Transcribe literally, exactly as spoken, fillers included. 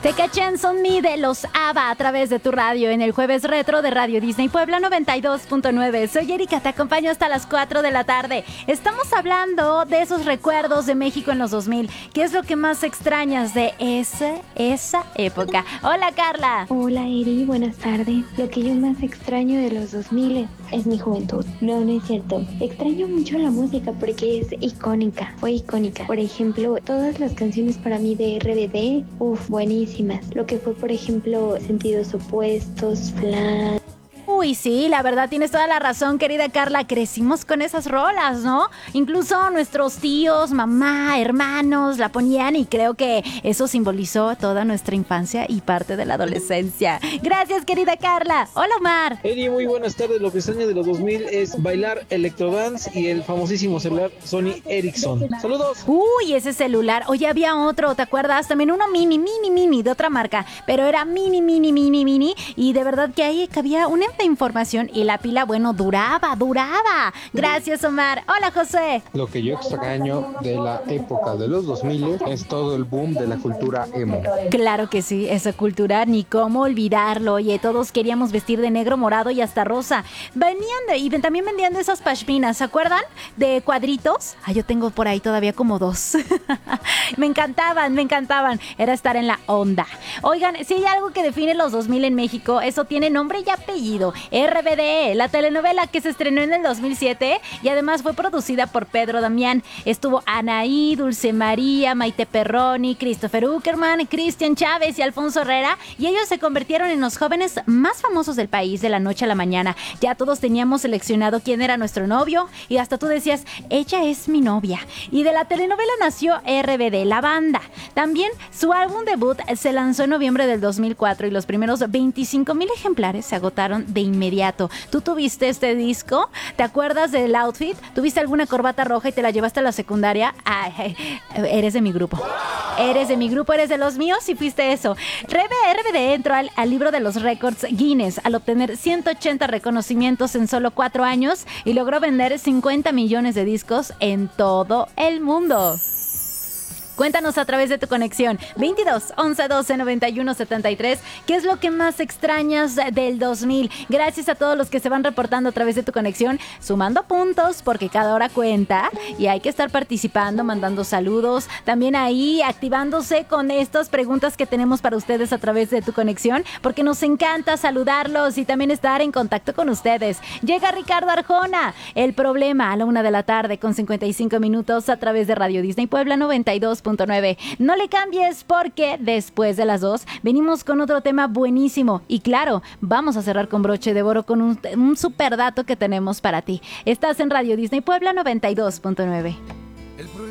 Te caché en Son Me de los ABBA a través de tu radio en el Jueves Retro de Radio Disney Puebla noventa y dos punto nueve. Soy Erika, te acompaño hasta las cuatro de la tarde. Estamos hablando de esos recuerdos de México en los dos mil. ¿Qué es lo que más extrañas de ese, esa época? Hola, Carla. Hola, Eri, buenas tardes. Lo que yo más extraño de los dos mil es mi juventud. No, no es cierto. Extraño mucho la música porque es icónica. Fue icónica. Por ejemplo, todas las canciones para mí de R B D, uff, buenísimas. Lo que fue, por ejemplo, Sentidos Opuestos, Flash. Uy, sí, la verdad tienes toda la razón, querida Carla. Crecimos con esas rolas, ¿no? Incluso nuestros tíos, mamá, hermanos la ponían y creo que eso simbolizó toda nuestra infancia y parte de la adolescencia. Gracias, querida Carla. Hola, Omar. Eri, muy buenas tardes. Lo que extraño de los dos mil es bailar electrodance y el famosísimo celular Sony Ericsson. ¡Saludos! Uy, ese celular. Oye, había otro, ¿te acuerdas? También uno mini, mini, mini de otra marca, pero era mini, mini, mini, mini y de verdad que ahí cabía una de información y la pila, bueno, duraba, duraba. Gracias, Omar. Hola, José. Lo que yo extraño de la época de los dos mil es todo el boom de la cultura emo. Claro que sí, esa cultura, ni cómo olvidarlo. Oye, todos queríamos vestir de negro, morado y hasta rosa. Venían de, y también vendían de esas pashminas, ¿se acuerdan? De cuadritos. Ah, yo tengo por ahí todavía como dos. Me encantaban, me encantaban. Era estar en la onda. Oigan, si hay algo que define los dos mil en México, eso tiene nombre y apellido. R B D, la telenovela que se estrenó en el dos mil siete y además fue producida por Pedro Damián. Estuvo Anaí, Dulce María, Maite Perroni, Christopher Uckerman, Cristian Chávez y Alfonso Herrera, y ellos se convirtieron en los jóvenes más famosos del país de la noche a la mañana. Ya todos teníamos seleccionado quién era nuestro novio y hasta tú decías, ella es mi novia. Y de la telenovela nació R B D, la banda. También su álbum debut se lanzó en noviembre del dos mil cuatro y los primeros veinticinco mil ejemplares se agotaron de inmediato. ¿Tú tuviste este disco? ¿Te acuerdas del outfit? ¿Tuviste alguna corbata roja y te la llevaste a la secundaria? Ay, eres de mi grupo. Eres de mi grupo, eres de los míos y fuiste eso. R B D entró al, al libro de los récords Guinness al obtener ciento ochenta reconocimientos en solo cuatro años y logró vender cincuenta millones de discos en todo el mundo. Cuéntanos a través de tu conexión veintidós, once, doce, noventa y uno, setenta y tres. ¿Qué es lo que más extrañas del dos mil? Gracias a todos los que se van reportando a través de tu conexión, sumando puntos porque cada hora cuenta y hay que estar participando, mandando saludos. También ahí activándose con estas preguntas que tenemos para ustedes a través de tu conexión porque nos encanta saludarlos y también estar en contacto con ustedes. Llega Ricardo Arjona, El Problema a la una de la tarde con cincuenta y cinco minutos a través de Radio Disney Puebla noventa y dos punto nueve. No le cambies porque después de las dos venimos con otro tema buenísimo y claro, vamos a cerrar con broche de oro con un, un super dato que tenemos para ti. Estás en Radio Disney Puebla noventa y dos punto nueve.